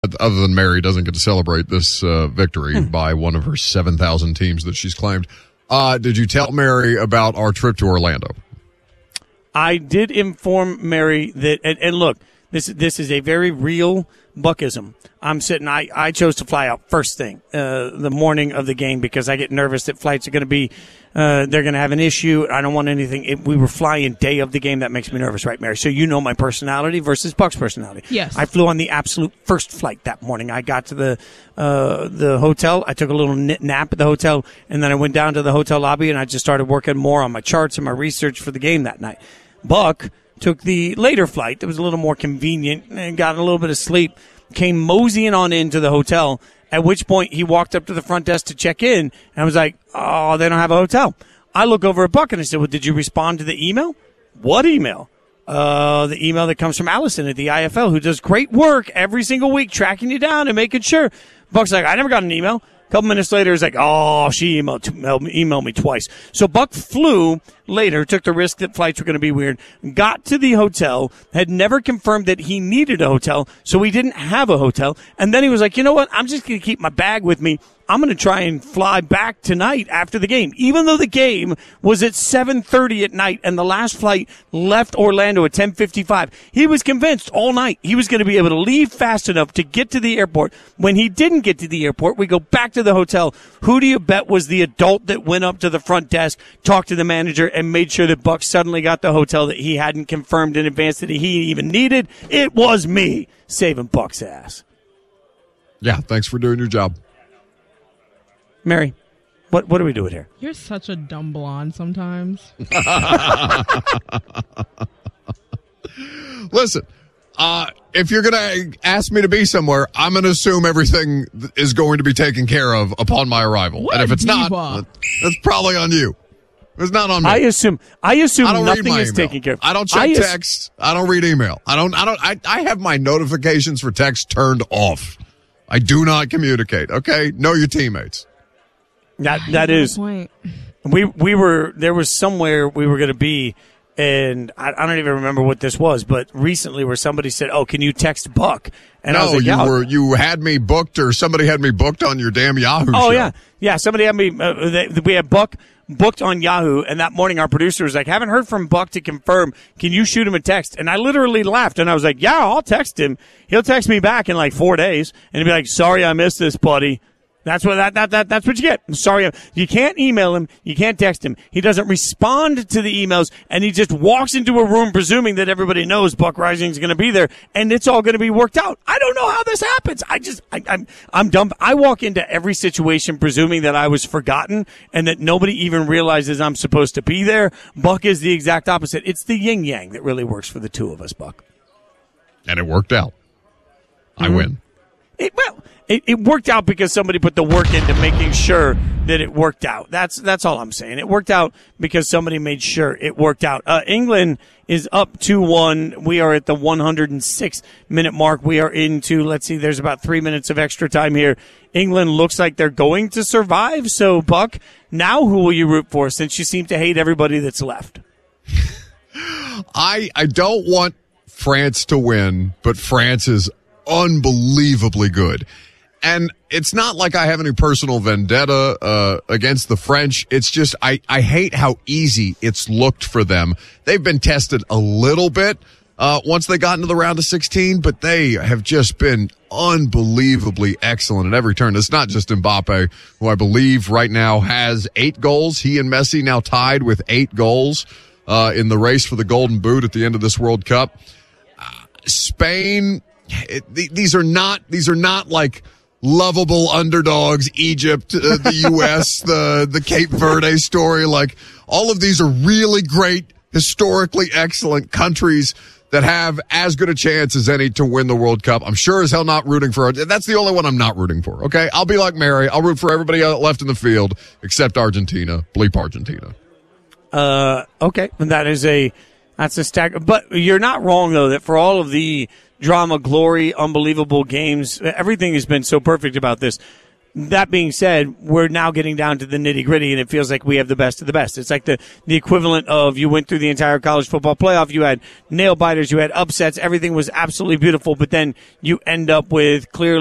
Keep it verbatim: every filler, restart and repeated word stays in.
other than Mary doesn't get to celebrate this uh, victory hmm. by one of her seven thousand teams that she's claimed. Uh, did you tell Mary about our trip to Orlando? I did inform Mary that, and, and look, this this is a very real Buckism. I'm sitting, I, I chose to fly out first thing, uh, the morning of the game because I get nervous that flights are going to be, uh, they're going to have an issue. I don't want anything. It, we were flying day of the game. That makes me nervous, right, Mary? So you know my personality versus Buck's personality. Yes. I flew on the absolute first flight that morning. I got to the, uh, the hotel. I took a little nap at the hotel, and then I went down to the hotel lobby, and I just started working more on my charts and my research for the game that night. Buck took the later flight that was a little more convenient and got a little bit of sleep, came moseying on into the hotel, at which point he walked up to the front desk to check in, and I was like, oh, they don't have a hotel. I look over at Buck, and I said, well, did you respond to the email? What email? Uh, the email that comes from Allison at the I F L, who does great work every single week tracking you down and making sure. Buck's like, I never got an email. A couple minutes later, he's like, oh, she emailed, emailed me twice. So Buck flew later, took the risk that flights were going to be weird, got to the hotel, had never confirmed that he needed a hotel, so he didn't have a hotel. And then he was like, you know what? I'm just going to keep my bag with me. I'm going to try and fly back tonight after the game, even though the game was at seven thirty at night and the last flight left Orlando at ten fifty-five. He was convinced all night he was going to be able to leave fast enough to get to the airport. When he didn't get to the airport, we go back to the hotel. Who do you bet was the adult that went up to the front desk, talked to the manager, and made sure that Buck suddenly got the hotel that he hadn't confirmed in advance that he even needed? It was me, saving Buck's ass. Yeah, thanks for doing your job. Mary, what what are we doing here? You're such a dumb blonde sometimes. Listen, uh, if you're going to ask me to be somewhere, I'm going to assume everything is going to be taken care of upon my arrival. What and if it's diva. not, that's probably on you. It's not on me. I assume I assume I don't nothing read my is email. taken care of. I don't check I text. Ass- I don't read email. I don't I don't I, I have my notifications for text turned off. I do not communicate, okay? Know your teammates. That that is point. we we were there was somewhere we were going to be, and I, I don't even remember what this was, but recently where somebody said, "Oh, can you text Buck?" And no, I was like, you yeah, were you had me booked, or somebody had me booked on your damn Yahoo. Oh show. yeah, yeah. Somebody had me. Uh, they, we had Buck booked on Yahoo, and that morning our producer was like, "Haven't heard from Buck to confirm. Can you shoot him a text?" And I literally laughed, and I was like, "Yeah, I'll text him. He'll text me back in like four days, and he'll be like, sorry, I missed this, buddy." That's what that, that that that's what you get. I'm sorry, you can't email him, you can't text him. He doesn't respond to the emails, and he just walks into a room presuming that everybody knows Buck Reising is going to be there, and it's all going to be worked out. I don't know how this happens. I just I, I'm I'm dumb. I walk into every situation presuming that I was forgotten and that nobody even realizes I'm supposed to be there. Buck is the exact opposite. It's the yin yang that really works for the two of us, Buck. And it worked out. I Mm-hmm. win. It, well, it, it worked out because somebody put the work into making sure that it worked out. That's that's all I'm saying. It worked out because somebody made sure it worked out. Uh, England is up two one. We are at the one hundred six minute mark. We are into, let's see, there's about three minutes of extra time here. England looks like they're going to survive. So, Buck, now who will you root for since you seem to hate everybody that's left? I I don't want France to win, but France is unbelievably good. And it's not like I have any personal vendetta uh, against the French. It's just I, I hate how easy it's looked for them. They've been tested a little bit uh, once they got into the round of sixteen, but they have just been unbelievably excellent at every turn. It's not just Mbappe, who I believe right now has eight goals. He and Messi now tied with eight goals uh, in the race for the Golden Boot at the end of this World Cup. Uh, Spain... It, these are not these are not like lovable underdogs. Egypt, uh, the U S, the the Cape Verde story. Like all of these are really great, historically excellent countries that have as good a chance as any to win the World Cup. I'm sure as hell not rooting for it. That's the only one I'm not rooting for. Okay, I'll be like Mary. I'll root for everybody left in the field except Argentina. Bleep Argentina. Uh, okay, and that is a that's a stack. But you're not wrong though that for all of the drama, glory, unbelievable games, everything has been so perfect about this. that being said, we're now getting down to the nitty gritty, and it feels like we have the best of the best. It's like the, the equivalent of you went through the entire college football playoff, you had nail biters, you had upsets, everything was absolutely beautiful, but then you end up with clearly